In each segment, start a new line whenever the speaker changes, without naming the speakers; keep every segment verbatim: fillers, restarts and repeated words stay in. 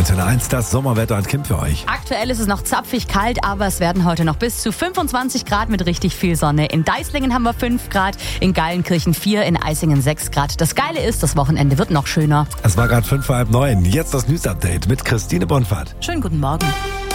Antenne eins, das Sommerwetter hat Kim für euch.
Aktuell ist es noch zapfig kalt, aber es werden heute noch bis zu fünfundzwanzig Grad mit richtig viel Sonne. In Deislingen haben wir fünf Grad, in Geilenkirchen vier, in Eisingen sechs Grad. Das Geile ist, das Wochenende wird noch schöner.
Es war gerade fünf vor halb neun. Jetzt das News-Update mit Christine Bonfahrt.
Schönen guten Morgen.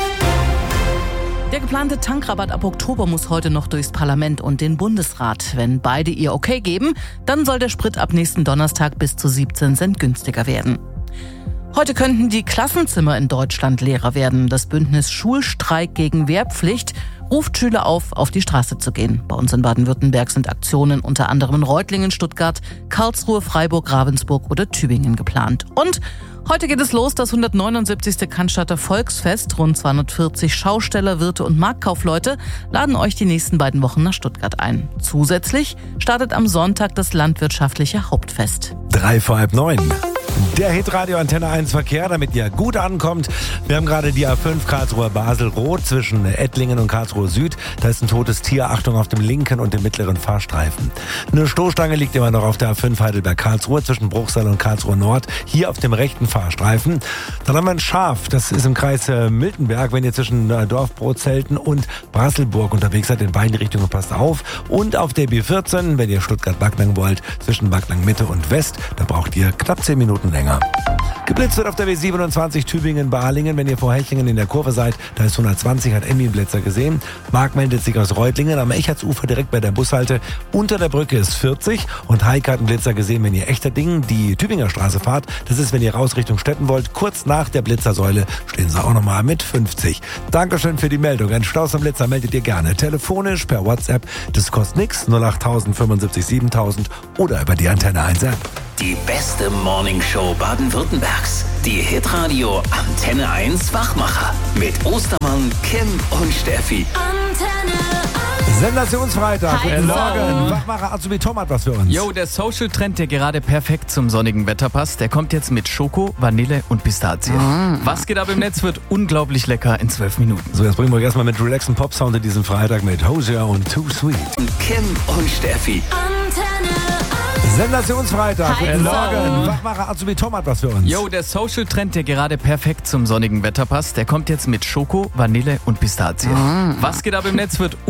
Der geplante Tankrabatt ab Oktober muss heute noch durchs Parlament und den Bundesrat. Wenn beide ihr Okay geben, dann soll der Sprit ab nächsten Donnerstag bis zu siebzehn Cent günstiger werden. Heute könnten die Klassenzimmer in Deutschland leerer werden. Das Bündnis Schulstreik gegen Wehrpflicht ruft Schüler auf, auf die Straße zu gehen. Bei uns in Baden-Württemberg sind Aktionen unter anderem in Reutlingen, Stuttgart, Karlsruhe, Freiburg, Ravensburg oder Tübingen geplant. Und heute geht es los, das hundertneunundsiebzigste Cannstatter Volksfest. Rund zweihundertvierzig Schausteller, Wirte und Marktkaufleute laden euch die nächsten beiden Wochen nach Stuttgart ein. Zusätzlich startet am Sonntag das landwirtschaftliche Hauptfest.
Drei vor halb neun. Der Hitradio Antenne eins Verkehr, damit ihr gut ankommt. Wir haben gerade die A fünf Karlsruhe Basel Rot zwischen Ettlingen und Karlsruhe Süd. Da ist ein totes Tier. Achtung auf dem linken und dem mittleren Fahrstreifen. Eine Stoßstange liegt immer noch auf der A fünf Heidelberg Karlsruhe zwischen Bruchsal und Karlsruhe Nord. Hier auf dem rechten Fahrstreifen. Dann haben wir ein Schaf. Das ist im Kreis Miltenberg, wenn ihr zwischen Dorfbrotzelten und Brasselburg unterwegs seid. In beiden Richtungen passt auf. Und auf der B vierzehn, wenn ihr Stuttgart-Backnang wollt, zwischen Backnang Mitte und West. Da braucht ihr knapp zehn Minuten länger. Geblitzt wird auf der B siebenundzwanzig Tübingen-Balingen. Wenn ihr vor Hechingen in der Kurve seid, da ist hundertzwanzig, hat Emmy einen Blitzer gesehen. Marc meldet sich aus Reutlingen am Echartsufer direkt bei der Bushalte. Unter der Brücke ist vierzig und Heike hat einen Blitzer gesehen, wenn ihr Echterdingen die Tübinger Straße fahrt. Das ist, wenn ihr raus Richtung Stetten wollt. Kurz nach der Blitzersäule stehen sie auch nochmal mit fünfzig. Dankeschön für die Meldung. Ein Stau zum Blitzer meldet ihr gerne. Telefonisch, per WhatsApp. Das kostet nichts. null acht null null fünfundsiebzig siebentausend oder über die Antenne eins App.
Die beste Morningshow Baden-Württembergs. Die Hitradio Antenne eins Wachmacher. Mit Ostermann, Kim und Steffi.
Antenne eins.
Sensationsfreitag.
Hi,
Guten
Morgen.
Morgen. Wachmacher Azubi Tom hat was für uns.
Jo, der Social-Trend, der gerade perfekt zum sonnigen Wetter passt, der kommt jetzt mit Schoko, Vanille und Pistazie.
Mm.
Was geht ab im Netz, wird unglaublich lecker in zwölf Minuten.
So, jetzt bringen wir erstmal mit relaxen Pop-Sound in diesen Freitag mit Hosier und Too Sweet.
Kim und Steffi.
Antenne eins.
Sensationsfreitag.
Hi,
Guten
Morgen.
Morgen. Wachmacher Azubi Tom hat was für uns.
Jo, der Social-Trend, der gerade perfekt zum sonnigen Wetter passt, der kommt jetzt mit Schoko, Vanille und Pistazie.
Mm.
Was geht ab im Netz, wird